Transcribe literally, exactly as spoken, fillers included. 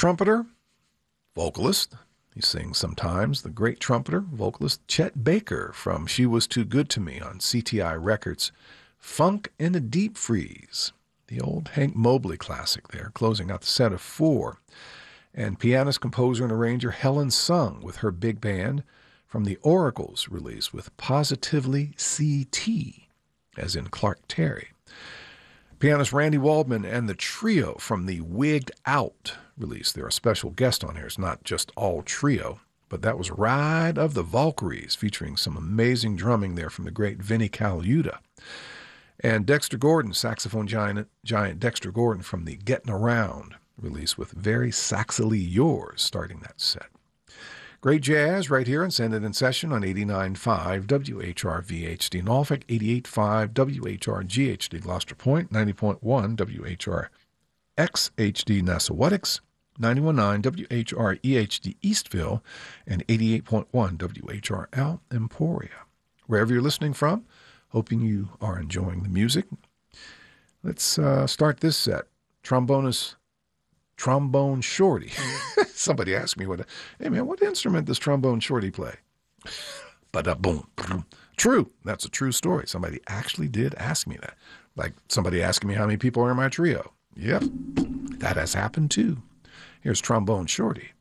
Trumpeter, vocalist. He sings sometimes. The great trumpeter, vocalist Chet Baker from She Was Too Good to Me on C T I Records. Funk in a Deep Freeze, the old Hank Mobley classic there, closing out the set of four. And pianist, composer, and arranger Helen Sung with her big band from the Oracles release with Positively C T, as in Clark Terry. Pianist Randy Waldman and the trio from the Wigged Out release. They're a special guest on here. It's not just all trio, but that was Ride of the Valkyries, featuring some amazing drumming there from the great Vinnie Colaiuta. And Dexter Gordon, saxophone giant, giant Dexter Gordon from the Getting Around release with Very Saxily Yours starting that set. Great jazz right here and Send It in Session on eighty-nine point five W H R V H D Norfolk, eighty-eight point five W H R G H D Gloucester Point, ninety point one W H R X H D Nassauwetix, ninety-one point nine W H R E H D Eastville, and eighty-eight point one W H R L Emporia. Wherever you're listening from, hoping you are enjoying the music. Let's uh, start this set. Trombonist Trombone Shorty. Somebody asked me, "What? Hey man, what instrument does Trombone Shorty play?" Ba-da-boom. True. That's a true story. Somebody actually did ask me that. Like somebody asking me how many people are in my trio. Yep, that has happened too. Here's Trombone Shorty.